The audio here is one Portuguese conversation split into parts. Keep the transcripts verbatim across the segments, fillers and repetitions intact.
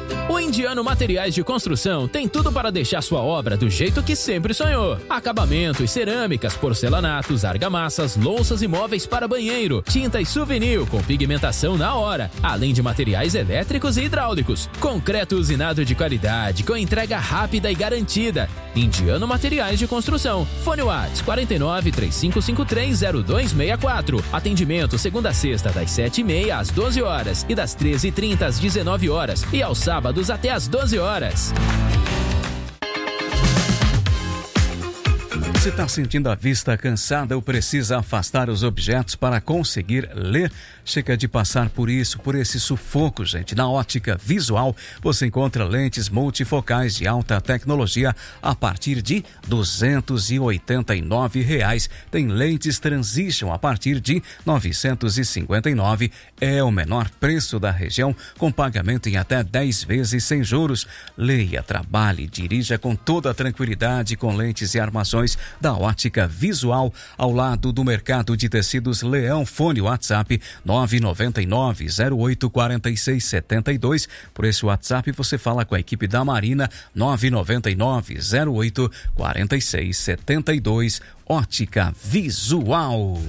O Indiano Materiais de Construção tem tudo para deixar sua obra do jeito que sempre sonhou. Acabamentos, cerâmicas, porcelanatos, argamassas, louças e móveis para banheiro, tinta e souvenir com pigmentação na hora, além de materiais elétricos e hidráulicos. Concreto usinado de qualidade, com entrega rápida e garantida. Indiano Materiais de Construção. Fone WhatsApp quarenta e nove, três cinco cinco três, zero dois seis quatro. Atendimento segunda a sexta das sete e meia às doze horas e das treze e trinta às dezenove horas e aos sábados até às doze horas. Se está sentindo a vista cansada ou precisa afastar os objetos para conseguir ler, chega de passar por isso, por esse sufoco, gente. Na Ótica Visual, você encontra lentes multifocais de alta tecnologia a partir de duzentos e oitenta e nove reais. Tem lentes Transition a partir de novecentos e cinquenta e nove. É o menor preço da região, com pagamento em até dez vezes sem juros. Leia, trabalhe, dirija com toda a tranquilidade com lentes e armações da Ótica Visual, ao lado do Mercado de Tecidos Leão. Fone WhatsApp nove nove nove, zero oito quatro seis sete dois. Por esse WhatsApp você fala com a equipe da Marina. Nove nove nove, zero oito quatro seis sete dois. Ótica Visual.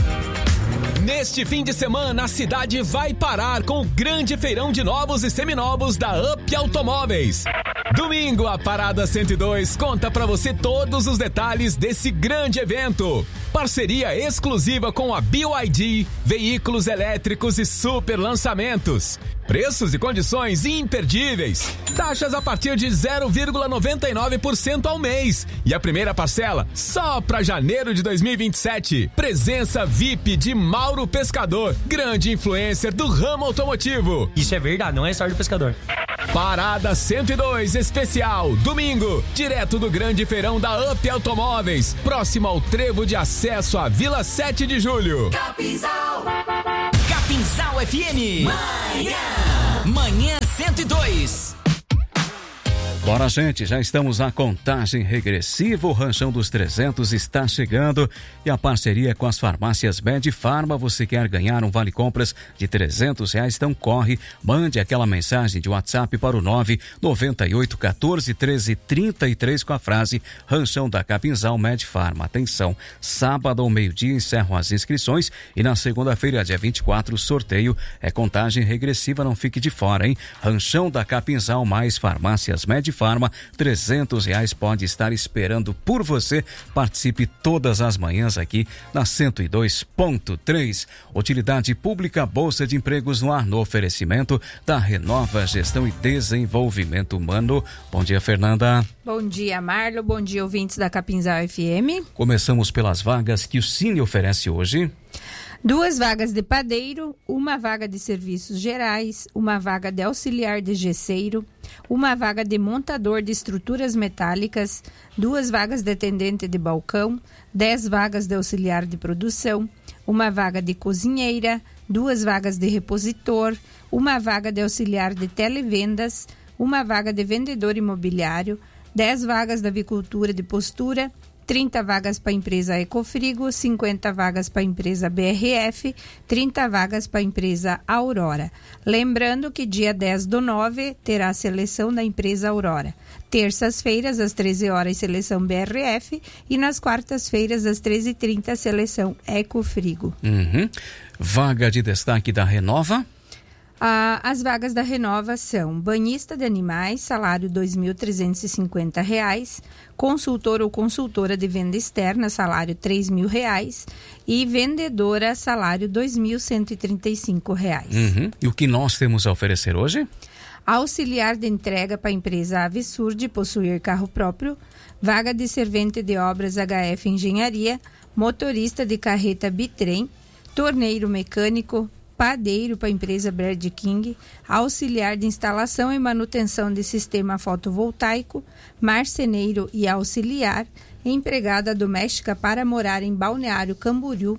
Neste fim de semana, a cidade vai parar com o grande feirão de novos e seminovos da Up Automóveis. Domingo, a Parada cento e dois conta pra você todos os detalhes desse grande evento. Parceria exclusiva com a B Y D, veículos elétricos e super lançamentos. Preços e condições imperdíveis. Taxas a partir de zero vírgula noventa e nove por cento ao mês. E a primeira parcela só para janeiro de dois mil e vinte e sete. Presença V I P de Mauro Pescador, grande influencer do ramo automotivo. Isso é verdade, não é só do pescador. Parada cento e dois especial, domingo, direto do grande feirão da Up Automóveis, próximo ao trevo de acesso à Vila sete de Julho. Capinzal. Capinzal F M. Manhã. Manhã cento e dois. Bora, gente, já estamos na contagem regressiva, o Ranchão dos trezentos está chegando e a parceria com as farmácias Medfarma. Você quer ganhar um vale-compras de trezentos reais? Então corre, mande aquela mensagem de WhatsApp para o nove nove oito, um quatro, um três, três três com a frase Ranchão da Capinzal Medfarma. Atenção, sábado ao meio-dia encerram as inscrições e na segunda-feira, dia vinte e quatro, o sorteio é contagem regressiva, não fique de fora, hein? Ranchão da Capinzal mais farmácias Medfarma. Farma, trezentos reais pode estar esperando por você. Participe todas as manhãs aqui na cento e dois ponto três. Utilidade Pública, Bolsa de Empregos no ar, no oferecimento da Renova Gestão e Desenvolvimento Humano. Bom dia, Fernanda. Bom dia, Marlo. Bom dia, ouvintes da Capinzal F M. Começamos pelas vagas que o Cine oferece hoje. Duas vagas de padeiro, uma vaga de serviços gerais, uma vaga de auxiliar de gesseiro, uma vaga de montador de estruturas metálicas, duas vagas de atendente de balcão, dez vagas de auxiliar de produção, uma vaga de cozinheira, duas vagas de repositor, uma vaga de auxiliar de televendas, uma vaga de vendedor imobiliário, dez vagas da avicultura de postura, trinta vagas para a empresa Ecofrigo, cinquenta vagas para a empresa B R F, trinta vagas para a empresa Aurora. Lembrando que dia dez do nove terá a seleção da empresa Aurora. Terças-feiras, às treze horas, seleção B R F e nas quartas-feiras, às treze e trinta, seleção Ecofrigo. Uhum. Vaga de destaque da Renova? Ah, as vagas da Renova são banhista de animais, salário dois mil trezentos e cinquenta reais, consultor ou consultora de venda externa, salário três mil reais e vendedora, salário dois mil cento e trinta e cinco reais. Uhum. E o que nós temos a oferecer hoje? Auxiliar de entrega para a empresa Avisur de possuir carro próprio, vaga de servente de obras H F Engenharia, motorista de carreta Bitrem, torneiro mecânico, padeiro para a empresa Bird King, auxiliar de instalação e manutenção de sistema fotovoltaico, marceneiro e auxiliar, empregada doméstica para morar em Balneário Camboriú,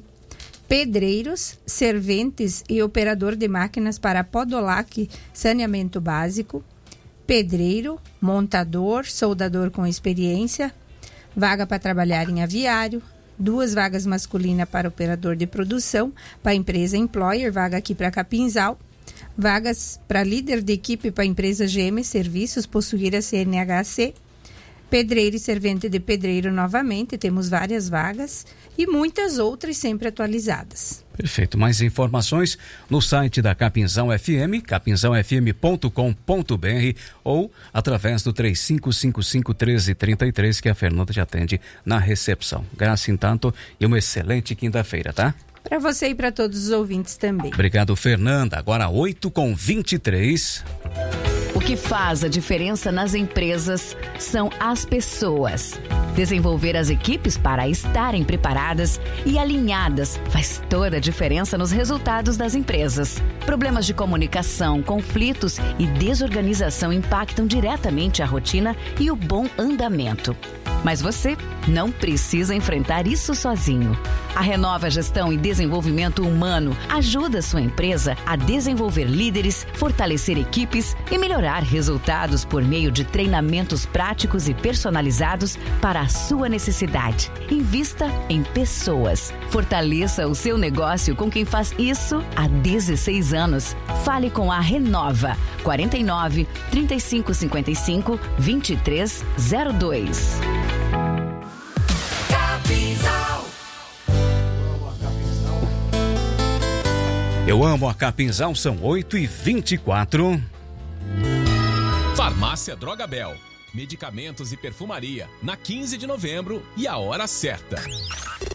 pedreiros, serventes e operador de máquinas para Podolac, saneamento básico, pedreiro, montador, soldador com experiência, vaga para trabalhar em aviário, duas vagas masculinas para operador de produção, para a empresa Employer, vaga aqui para Capinzal, Vagas para líder de equipe para a empresa G M Serviços, possuir a C N H C. Pedreiro e servente de pedreiro novamente, temos várias vagas e muitas outras sempre atualizadas. Perfeito. Mais informações no site da Capinzal F M, capinzal f m ponto com ponto b r ou através do três cinco cinco cinco, um três três três, que a Fernanda te atende na recepção. Graças em tanto e uma excelente quinta-feira, tá? Para você e para todos os ouvintes também. Obrigado, Fernanda. Agora oito com vinte e três. O que faz a diferença nas empresas são as pessoas. Desenvolver as equipes para estarem preparadas e alinhadas faz toda a diferença nos resultados das empresas. Problemas de comunicação, conflitos e desorganização impactam diretamente a rotina e o bom andamento. Mas você não precisa enfrentar isso sozinho. A Renova Gestão e Desenvolvimento Humano ajuda a sua empresa a desenvolver líderes, fortalecer equipes e melhorar resultados por meio de treinamentos práticos e personalizados para a sua necessidade. Invista em pessoas. Fortaleça o seu negócio com quem faz isso há dezesseis anos. Fale com a Renova. quarenta e nove, trinta e cinco cinquenta e cinco, vinte e três zero dois. Eu amo a Capinzal, são oito e vinte e quatro. Farmácia Droga Bel. Medicamentos e perfumaria, na quinze de novembro e a hora certa.